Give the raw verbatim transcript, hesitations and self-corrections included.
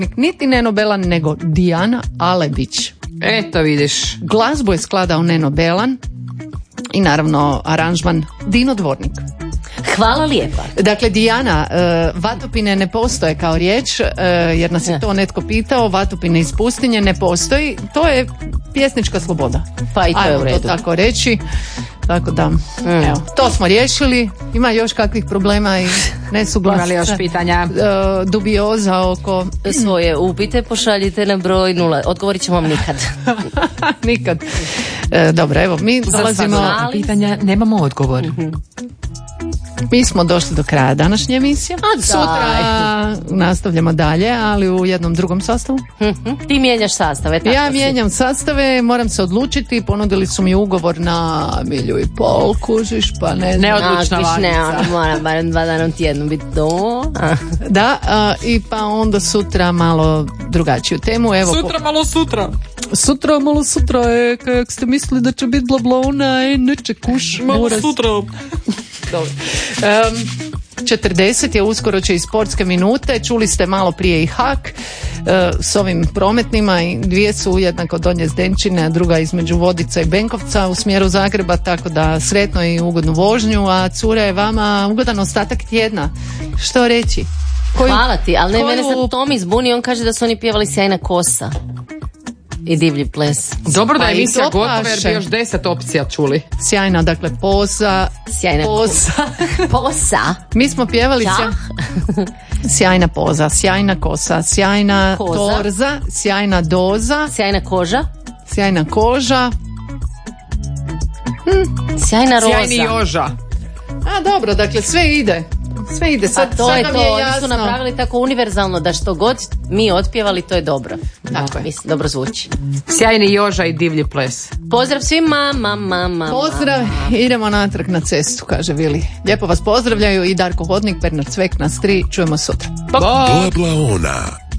niti Neno Belan, nego Dijana Alebić. Eto vidiš. Glazbu je skladao Neno Belan i naravno aranžman Dino Dvornik. Hvala lijepa. Dakle, Dijana, uh, vatupine ne postoje kao riječ, uh, jer nas je to netko pitao, vatupine iz pustinje ne postoji, to je pjesnička sloboda. Pa i to Ajmo je u redu. to tako reći. Tako da, mm. evo, to smo riješili. Ima još kakvih problema i nesuglasica. Ima li još pitanja? Uh, dubioza oko... Svoje upite pošaljite na broj nula. Odgovorit ćemo vam nikad. Nikad. E, dobro, evo, mi dolazimo... Na pitanja nemamo odgovor. Mm-hmm. Mi smo došli do kraja današnje emisije. A Sutra nastavljamo dalje, ali u jednom drugom sastavu. Mm-hmm. Ti mijenjaš sastave. Tako Ja si. mijenjam sastave, moram se odlučiti. Ponudili su mi ugovor na milju i pol, kužiš, pa ne znam. Neodlučna A, kiš, ne, vanica. ono, moram barem dva dana u tjednu biti do. Da, a, i pa onda sutra malo drugačiju temu. Evo, Sutra malo sutra. Po, sutra malo sutra, e, kak ste mislili da će biti blablauna, e, neće kuš. Malo mora- sutra. Dobro. Um, četrdeset je, uskoro će i sportske minute, čuli ste malo prije i hak uh, s ovim prometnima i dvije su jednako Donje Zdenčine, a druga između Vodica i Benkovca u smjeru Zagreba, tako da sretno i ugodnu vožnju, a cure vama ugodan ostatak tjedna. Što reći? Koju- Hvala ti, ali ne, koju- mene sad Tomi zbuni, on kaže da su oni pjevali Sjajna kosa i Divlji ples. Dobro da Pa je i emisija to gotova jer paše. bi još deset opcija čuli. Sjajna, dakle, poza, Sjajna poza. Posa. Mi smo pjevali Ja? sjaj- sjajna poza, sjajna kosa, sjajna Koza. torza, sjajna doza, Sjajna koža. sjajna koža. Sjajna roza. Sjajni Joža. A dobro, dakle sve ide. Sve ide. Pa Sad, to sad je nam to, je oni jasno. su napravili tako univerzalno da što god mi otpjevali, to je dobro. Tako je. Mislim, dobro zvuči. Sjajni Joža i Divlji ples. Pozdrav svima, mama, mama. Pozdrav, idemo natrag na cestu, kaže Vili. Lijepo vas pozdravljaju i Darko Hodnik, Bernard Cvek, nas tri, čujemo sutra. Blablaona.